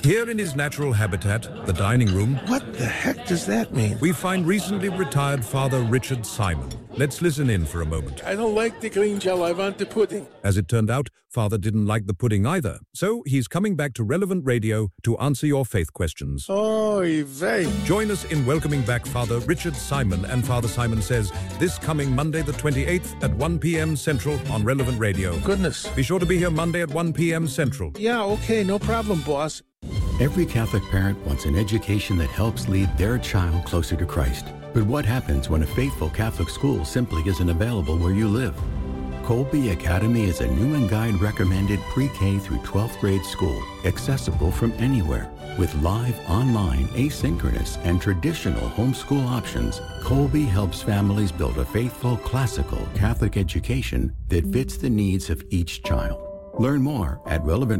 Here in his natural habitat, the dining room, What the heck does that mean? we find recently retired Father Richard Simon. Let's listen in for a moment. I don't like the green gel. I want the pudding. As it turned out, Father didn't like the pudding either. So he's coming back to Relevant Radio to answer your faith questions. Oy vey. Join us in welcoming back Father Richard Simon and Father Simon Says this coming Monday the 28th at 1 p.m. Central on Relevant Radio. Goodness. Be sure to be here Monday at 1 p.m. Central. Yeah, okay, no problem, boss. Every Catholic parent wants an education that helps lead their child closer to Christ. But what happens when a faithful Catholic school simply isn't available where you live? Colby Academy is a new and guide recommended pre-K through 12th grade school, accessible from anywhere. With live, online, asynchronous, and traditional homeschool options, Colby helps families build a faithful, classical Catholic education that fits the needs of each child. Learn more at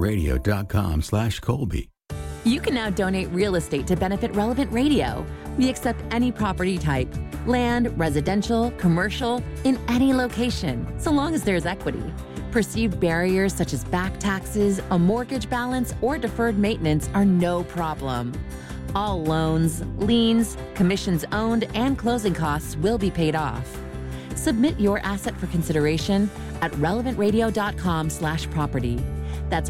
relevantradio.com/Colby. You can now donate real estate to benefit Relevant Radio. We accept any property type, land, residential, commercial, in any location, so long as there's equity. Perceived barriers such as back taxes, a mortgage balance, or deferred maintenance are no problem. All loans, liens, commissions owned, and closing costs will be paid off. Submit your asset for consideration at relevantradio.com/property. That's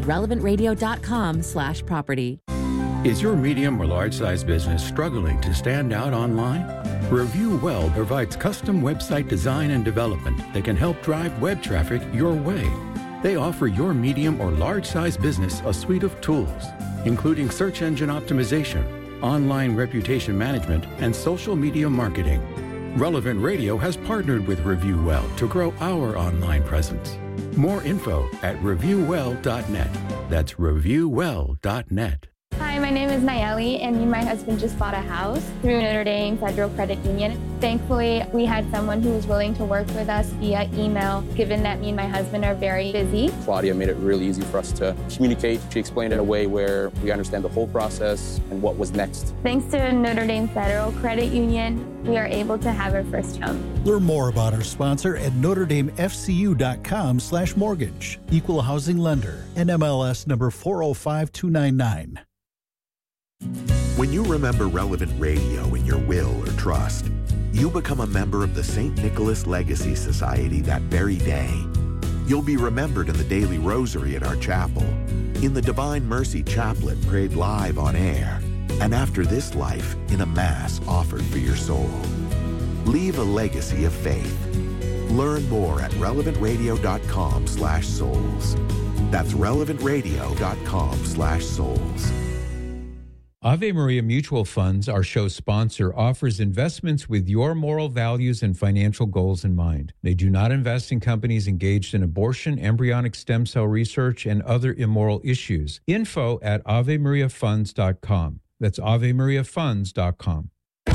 relevantradio.com/property. Is your medium or large size business struggling to stand out online? Review Well provides custom website design and development that can help drive web traffic your way. They offer your medium or large size business a suite of tools, including search engine optimization, online reputation management, and social media marketing. Relevant Radio has partnered with Review Well to grow our online presence. More info at reviewwell.net. That's reviewwell.net. Hi, my name is Nayeli, and me and my husband just bought a house through Notre Dame Federal Credit Union. Thankfully, we had someone who was willing to work with us via email, given that me and my husband are very busy. Claudia made it really easy for us to communicate. She explained it in a way where we understand the whole process and what was next. Thanks to Notre Dame Federal Credit Union, we are able to have our first home. Learn more about our sponsor at NotreDameFCU.com/mortgage. Equal housing lender. NMLS number 405299. When you remember Relevant Radio in your will or trust, you become a member of the St. Nicholas Legacy Society that very day. You'll be remembered in the daily rosary at our chapel, in the Divine Mercy Chaplet prayed live on air, and after this life in a Mass offered for your soul. Leave a legacy of faith. Learn more at relevantradio.com/souls. That's relevantradio.com/souls. Ave Maria Mutual Funds, our show sponsor, offers investments with your moral values and financial goals in mind. They do not invest in companies engaged in abortion, embryonic stem cell research, and other immoral issues. Info at AveMariaFunds.com. That's AveMariaFunds.com.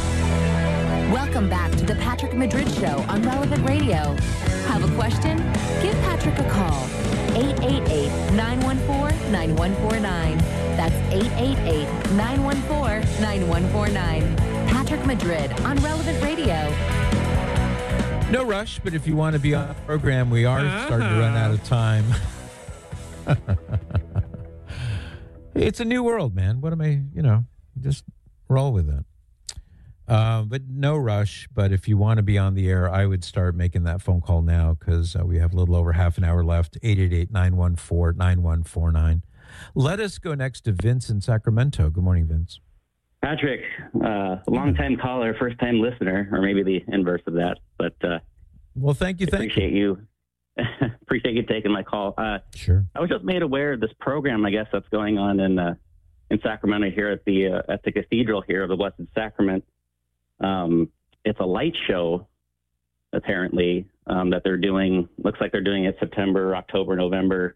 Welcome back to the Patrick Madrid Show on Relevant Radio. Have a question? Give Patrick a call. 888-914-9149. That's 888-914-9149. Patrick Madrid on Relevant Radio. No rush, but if you want to be on the program, we are starting to run out of time. It's a new world, man. What am I, just roll with it. But no rush. But if you want to be on the air, I would start making that phone call now because we have a little over half an hour left. 888-914-9149. Let us go next to Vince in Sacramento. Good morning, Vince. Patrick, long-time caller, first-time listener, or maybe the inverse of that. But well, thank you. Appreciate you taking my call. Sure. I was just made aware of this program, I guess, that's going on in Sacramento here at the cathedral here of the Blessed Sacrament. It's a light show, apparently, that they're doing. Looks like they're doing it September, October, November.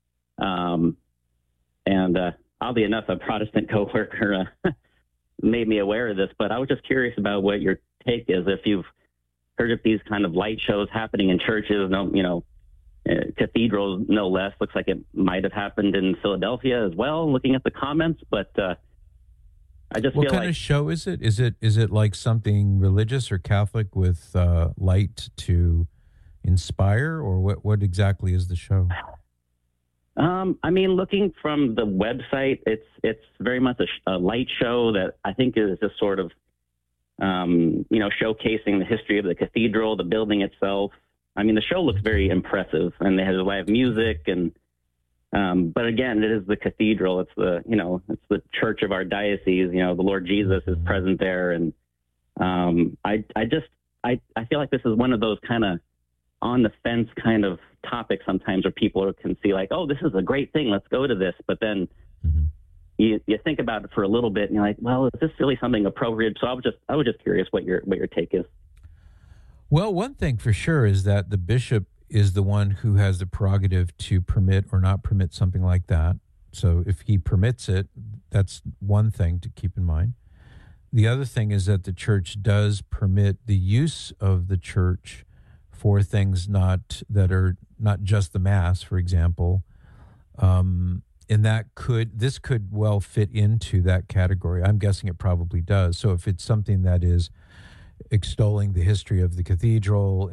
And oddly enough, a Protestant coworker made me aware of this. But I was just curious about what your take is. If you've heard of these kind of light shows happening in churches, cathedrals, no less. Looks like it might have happened in Philadelphia as well, looking at the comments. But I just what feel kind of show is it? Is it like something religious or Catholic with light to inspire, or what exactly is the show? I mean, looking from the website, it's very much a light show that I think is just sort of, showcasing the history of the cathedral, the building itself. I mean, the show looks very impressive, and they have live music, and but again, it is the cathedral. It's it's the church of our diocese. The Lord Jesus is present there, and I feel like this is one of those kind of on the fence kind of topics sometimes where people can see like, oh, this is a great thing, let's go to this. But then you think about it for a little bit and you're like, well, is this really something appropriate? So I was just curious what your take is. Well, one thing for sure is that the bishop is the one who has the prerogative to permit or not permit something like that. So if he permits it, that's one thing to keep in mind. The other thing is that the church does permit the use of the church for things that are not just the Mass, for example, and this could well fit into that category. I'm guessing it probably does. So if it's something that is extolling the history of the cathedral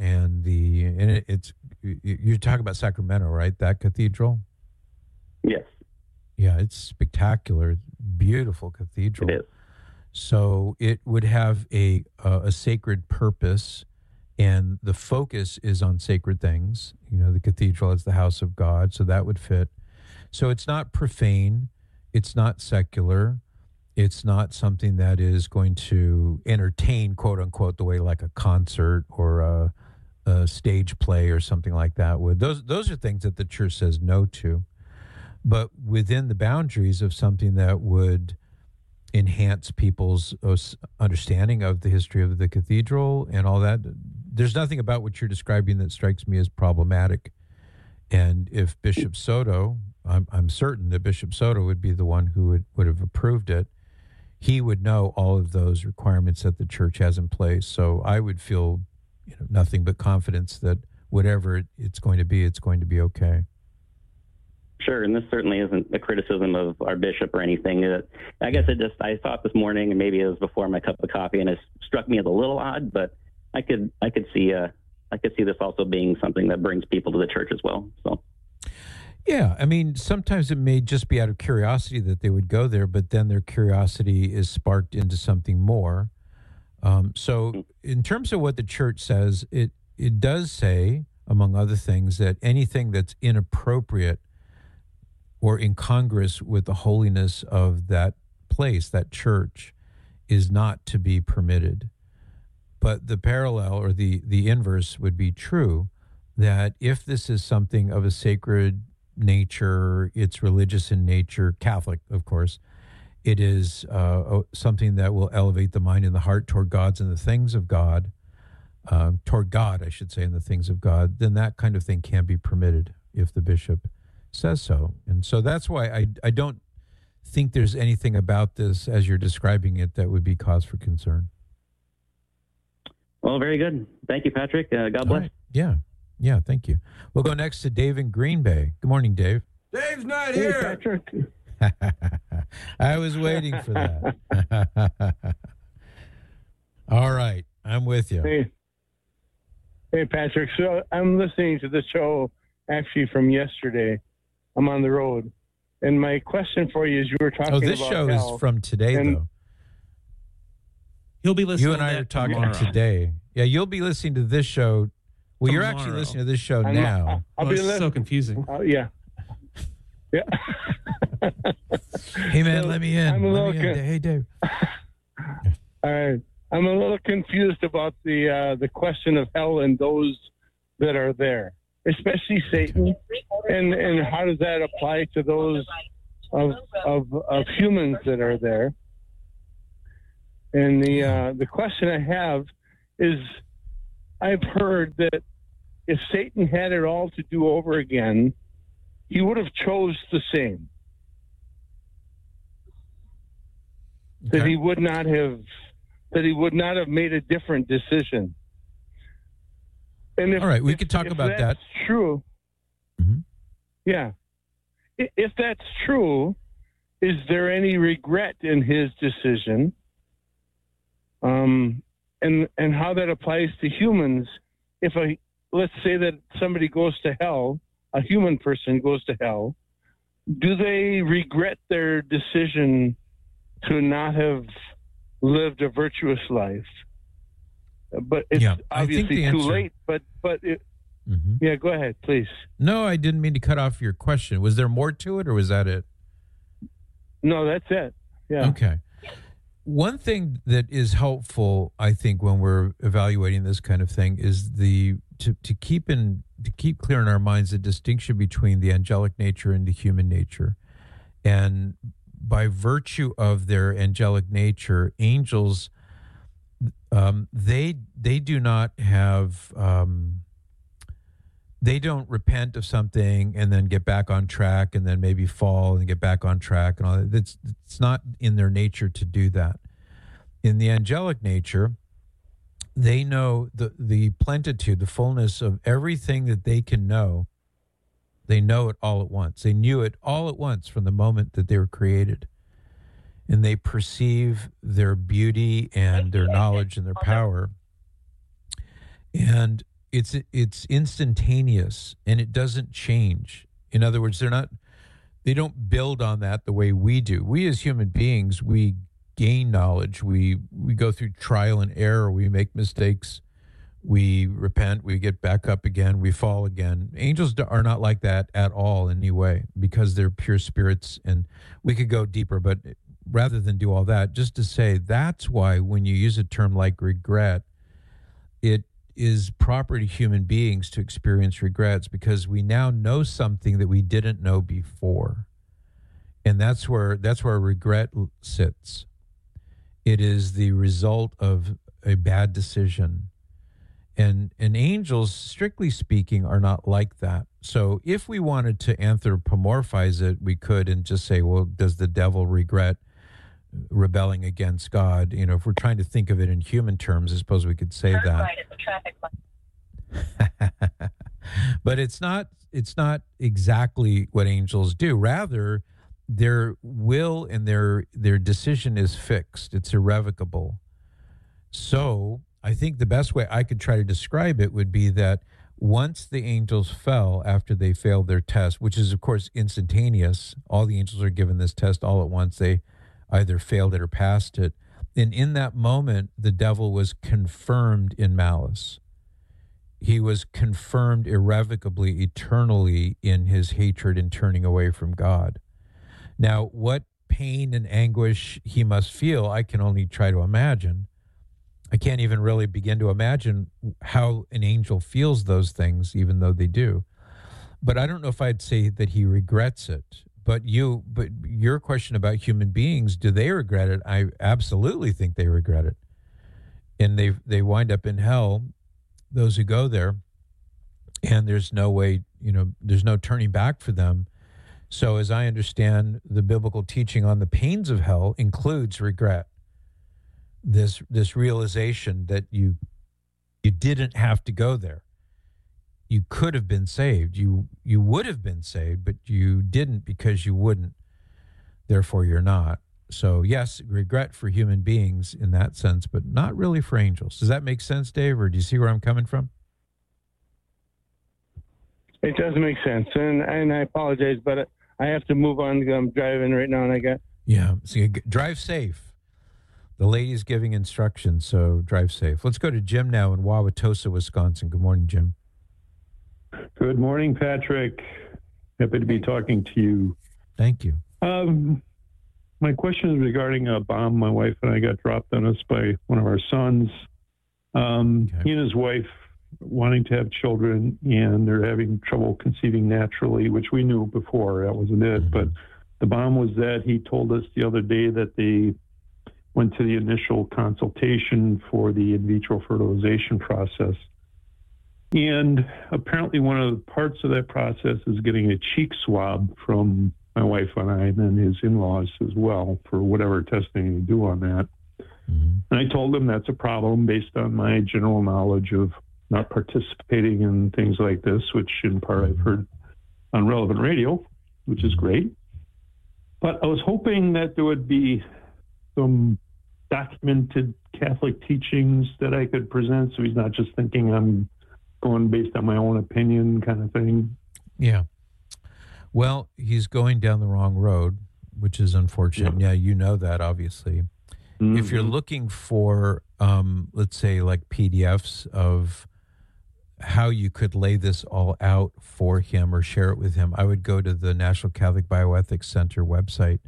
you're talking about Sacramento, right? That cathedral? Yes. Yeah, it's spectacular, beautiful cathedral. It is. So it would have a sacred purpose. And the focus is on sacred things. The cathedral is the house of God, so that would fit. So it's not profane. It's not secular. It's not something that is going to entertain, quote unquote, the way like a concert or a stage play or something like that would. Those are things that the church says no to. But within the boundaries of something that would enhance people's understanding of the history of the cathedral and all that, there's nothing about what you're describing that strikes me as problematic. And if Bishop Soto, I'm certain that Bishop Soto would be the one who would have approved it. He would know all of those requirements that the church has in place. So I would feel nothing but confidence that whatever it's going to be okay. Sure, and this certainly isn't a criticism of our bishop or anything. I guess I thought this morning, and maybe it was before my cup of coffee, and it struck me as a little odd, but I could see this also being something that brings people to the church as well. So, yeah, I mean, sometimes it may just be out of curiosity that they would go there, but then their curiosity is sparked into something more. So, in terms of what the church says, it does say, among other things, that anything that's inappropriate or incongruous with the holiness of that place, that church, is not to be permitted. But the parallel or the inverse would be true, that if this is something of a sacred nature, it's religious in nature, Catholic, of course, it is something that will elevate the mind and the heart toward God and the things of God, toward God, I should say, and the things of God, then that kind of thing can be permitted if the bishop says so. And so that's why I don't think there's anything about this, as you're describing it, that would be cause for concern. Well, very good. Thank you, Patrick. God bless. Right. Yeah, thank you. We'll go next to Dave in Green Bay. Good morning, Dave. Dave's not here. Patrick. I was waiting for that. All right, I'm with you. Hey, Patrick. So I'm listening to the show actually from yesterday. I'm on the road. And my question for you is, you were talking about this show hell, is from today, though. You'll be listening. You and I are talking tomorrow. Today. Yeah, you'll be listening to this show. Well, you're actually listening to this show now. I'll be so confusing. Yeah. Hey, man, let me in. Hey, Dave. All right. I'm a little confused about the question of hell and those that are there, especially Satan, and how does that apply to those of humans that are there? And the question I have is, I've heard that if Satan had it all to do over again, he would have chose the same. Okay. That he would not have made a different decision. And if, all right, we could talk about that. True. Mm-hmm. Yeah. If that's true, is there any regret in his decision? And how that applies to humans. Let's say that somebody goes to hell, a human person goes to hell, do they regret their decision to not have lived a virtuous life? But it's obviously too late. But yeah, go ahead, please. No, I didn't mean to cut off your question. Was there more to it, or was that it? No, that's it. Yeah. Okay. One thing that is helpful, I think, when we're evaluating this kind of thing is to keep clear in our minds the distinction between the angelic nature and the human nature. And by virtue of their angelic nature, angels, they do not have they don't repent of something and then get back on track and then maybe fall and get back on track and all that. It's not in their nature to do that. In the angelic nature, they know the plenitude, the fullness of everything that they can know. They know it all at once. They knew it all at once from the moment that they were created. And they perceive their beauty and their knowledge and their power. And it's instantaneous, and it doesn't change. In other words, they don't build on that the way we do. We as human beings, we gain knowledge. We go through trial and error. We make mistakes. We repent. We get back up again. We fall again. Angels are not like that at all in any way, because they're pure spirits. And we could go deeper, but rather than do all that, just to say that's why when you use a term like regret, it is proper to human beings to experience regrets, because we now know something that we didn't know before. And that's where regret sits. It is the result of a bad decision. And angels, strictly speaking, are not like that. So if we wanted to anthropomorphize it, we could and just say, well, does the devil regret rebelling against God? You know, if we're trying to think of it in human terms, I suppose we could say that. Right at the traffic light. But it's not exactly what angels do. Rather, their will and their decision is fixed. It's irrevocable. So I think the best way I could try to describe it would be that once the angels fell after they failed their test, which is, of course, instantaneous, all the angels are given this test all at once. They either failed it or passed it. And in that moment, the devil was confirmed in malice. He was confirmed irrevocably, eternally in his hatred and turning away from God. Now, what pain and anguish he must feel, I can only try to imagine. I can't even really begin to imagine how an angel feels those things, even though they do. But I don't know if I'd say that he regrets it. But your question about human beings, do they regret it? I absolutely think they regret it. And they wind up in hell, those who go there, and there's no way, there's no turning back for them. So as I understand, the biblical teaching on the pains of hell includes regret. This realization that you didn't have to go there. You could have been saved. You would have been saved, but you didn't because you wouldn't. Therefore, you're not. So, yes, regret for human beings in that sense, but not really for angels. Does that make sense, Dave, or do you see where I'm coming from? It does make sense, and I apologize, but I have to move on. I'm driving right now, and I got... Yeah, so drive safe. The lady's giving instructions, so drive safe. Let's go to Jim now in Wauwatosa, Wisconsin. Good morning, Jim. Good morning, Patrick. Happy to be talking to you. Thank you. My question is regarding a bomb my wife and I got dropped on us by one of our sons. He and his wife wanting to have children, and they're having trouble conceiving naturally, which we knew before. That wasn't it. But the bomb was that he told us the other day that they went to the initial consultation for the in vitro fertilization process. And apparently one of the parts of that process is getting a cheek swab from my wife and I, and then his in-laws as well, for whatever testing you do on that. And I told him that's a problem based on my general knowledge of not participating in things like this, which in part I've heard on Relevant Radio, which is great. But I was hoping that there would be some documented Catholic teachings that I could present, so he's not just thinking I'm going based on my own opinion kind of thing. Yeah. Well, he's going down the wrong road, which is unfortunate. Yeah, you know that, obviously. Mm-hmm. If you're looking for, let's say, like PDFs of how you could lay this all out for him or share it with him, I would go to the National Catholic Bioethics Center website.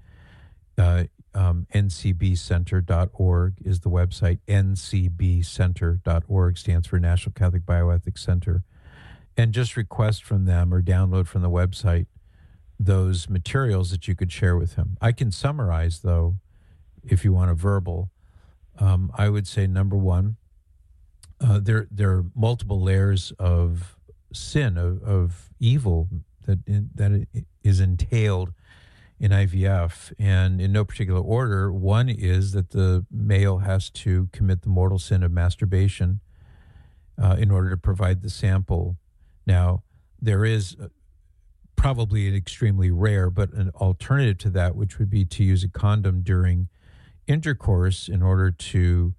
ncbcenter.org is the website. ncbcenter.org stands for National Catholic Bioethics Center. And just request from them or download from the website those materials that you could share with him. I can summarize, though, if you want a verbal. I would say, number one, there are multiple layers of sin, of evil that is entailed in IVF, and in no particular order. One is that the male has to commit the mortal sin of masturbation in order to provide the sample. Now, there is probably an extremely rare, but an alternative to that, which would be to use a condom during intercourse in order to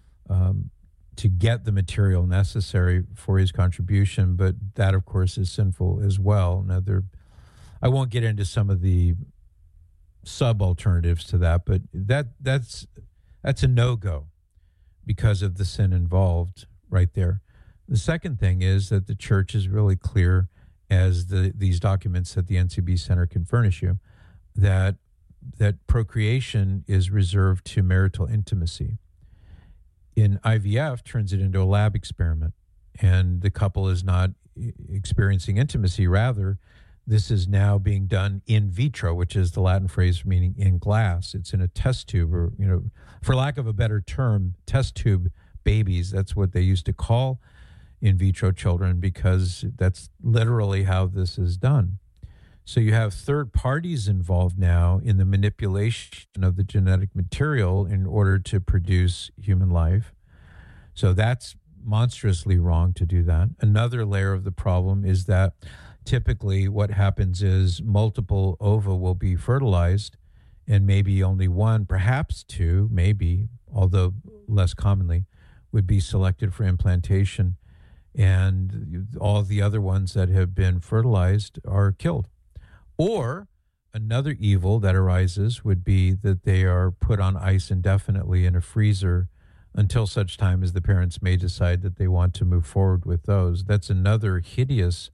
get the material necessary for his contribution. But that, of course, is sinful as well. Now, I won't get into some of the sub-alternatives to that, but that's a no-go because of the sin involved right there. The second thing is that the church is really clear, as these documents that the NCB Center can furnish you, that procreation is reserved to marital intimacy. In IVF, turns it into a lab experiment, and the couple is not experiencing intimacy. Rather, this is now being done in vitro, which is the Latin phrase meaning in glass. It's in a test tube, or, for lack of a better term, test tube babies. That's what they used to call in vitro children, because that's literally how this is done. So you have third parties involved now in the manipulation of the genetic material in order to produce human life. So that's monstrously wrong to do that. Another layer of the problem is that typically what happens is multiple ova will be fertilized, and maybe only one, perhaps two, maybe, although less commonly, would be selected for implantation. And all the other ones that have been fertilized are killed. Or another evil that arises would be that they are put on ice indefinitely in a freezer until such time as the parents may decide that they want to move forward with those. That's another hideous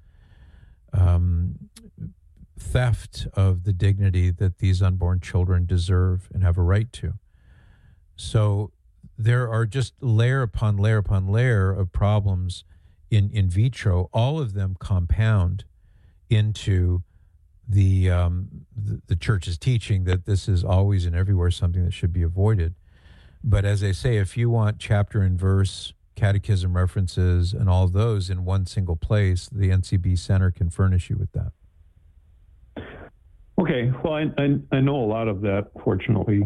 theft of the dignity that these unborn children deserve and have a right to. So there are just layer upon layer upon layer of problems in vitro. All of them compound into the church's teaching that this is always and everywhere something that should be avoided. But as I say, if you want chapter and verse, catechism references, and all of those in one single place, the NCB Center can furnish you with that. Okay. Well, I know a lot of that, fortunately.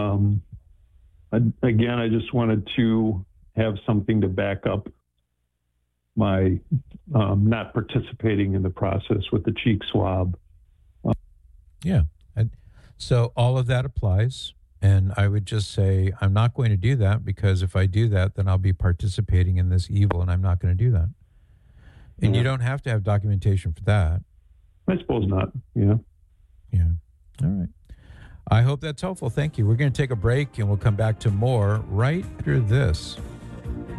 Again, I just wanted to have something to back up my not participating in the process with the cheek swab. Yeah. So all of that applies. And I would just say, I'm not going to do that, because if I do that, then I'll be participating in this evil, and I'm not going to do that. And you don't have to have documentation for that. I suppose not. Yeah. Yeah. All right. I hope that's helpful. Thank you. We're going to take a break, and we'll come back to more right after this.